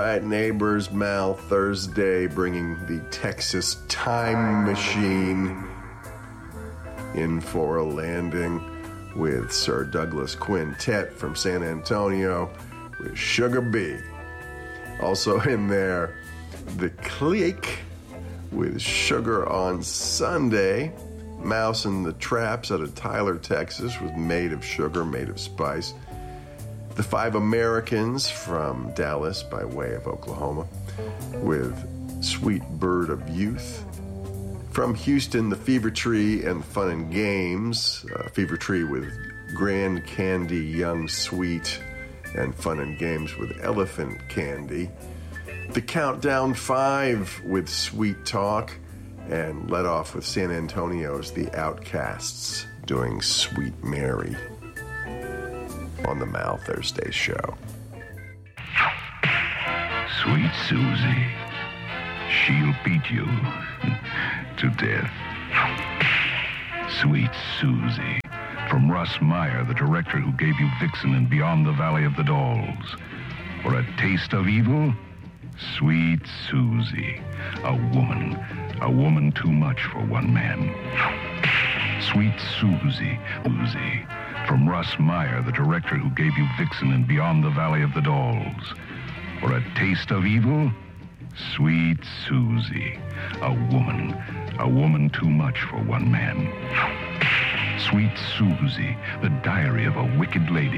right, neighbors, Mal Thursday, bringing the Texas Time Machine in for a landing with Sir Douglas Quintet from San Antonio with Sugar B. Also in there, The Clique with Sugar on Sunday. Mouse and the Traps out of Tyler, Texas with Made of Sugar, Made of Spice. The Five Americans from Dallas by way of Oklahoma with Sweet Bird of Youth. From Houston, the Fever Tree and Fun and Games. Fever Tree with Grand Candy, Young Sweet, and Fun and Games with Elephant Candy. The Countdown 5 with Sweet Talk, and let off with San Antonio's The Outcasts doing Sweet Mary on the Mal Thursday show. Sweet Susie, she'll beat you to death. Sweet Susie, from Russ Meyer, the director who gave you Vixen and Beyond the Valley of the Dolls. For a taste of evil, Sweet Susie, a woman too much for one man. Sweet Susie, from Russ Meyer, the director who gave you Vixen and Beyond the Valley of the Dolls. For a taste of evil, Sweet Susie, a woman too much for one man. Sweet Susie, the diary of a wicked lady